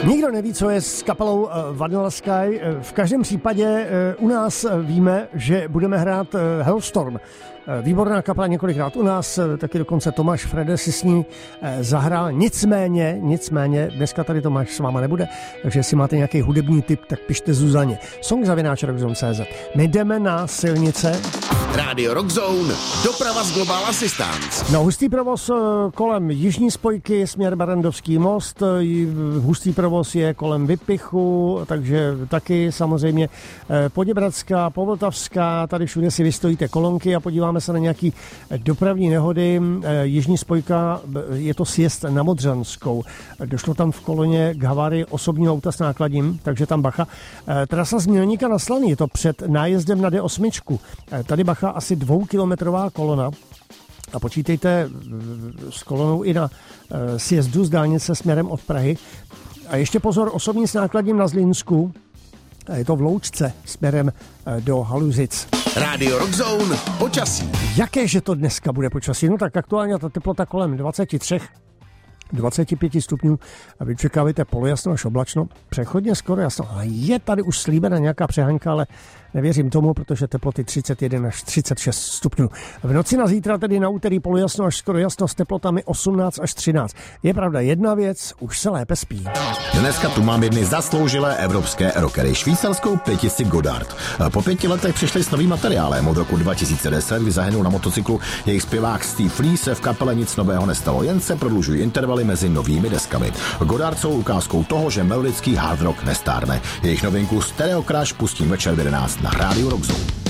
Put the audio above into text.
Nikdo neví, co je s kapelou Vanilla Sky. V každém případě u nás víme, že budeme hrát Hellstorm. Výborná kapela několikrát u nás, taky dokonce Tomáš Frede si s ní zahrál. Nicméně, dneska tady Tomáš s váma nebude, takže jestli máte nějaký hudební tip, tak pište Zuzaně. song@rockzone.cz. My jdeme na silnice. Rádio Rockzone, doprava z Global Assistance. No, hustý provoz kolem Jižní spojky, směr Barrandovský most, hustý provoz je kolem Vypichu, takže taky samozřejmě Poděbradská, Povltavská, tady všude si vystojíte kolonky a podíváme se na nějaký dopravní nehody. Jižní spojka, je to sjezd na Modřanskou. Došlo tam v koloně k havárii osobního auta s nákladním, takže tam bacha. Trasa z Mělníka na Slaný, je to před nájezdem na D8. Tady bacha asi 2kilometrová kolona a počítejte s kolonou i na sjezdu z dálnice směrem od Prahy. A ještě pozor, osobní s nákladním na Zlínsku, je to v Loučce směrem do Haluzic. Rádio Rockzone, počasí. Jakéže to dneska bude počasí? No tak aktuálně ta teplota kolem 23-25 stupňů a vy čekáváte polojasno až oblačno, přechodně skoro jasno. A je tady už slíbena nějaká přehaňka, ale nevěřím tomu, protože teploty 31 až 36 stupňů. V noci na zítra, tedy na úterý, polojasno až skoro jasno s teplotami 18 až 13. Je pravda jedna věc, už se lépe spí. Dneska tu mám jedny zasloužilé evropské rockery, švýcarskou pětici Godard. Po 5 letech přišli s novým materiálem. Od roku 2010, kdy zahynul na motocyklu jejich zpěvák Steve Lee, se v kapele nic nového nestalo, jen se prodlužují intervaly mezi novými deskami. Godard jsou ukázkou toho, že melodický hard rock nestárne. Jejich novinku Stereo Crash pustím večer v 11 na Rádiu Rockzone.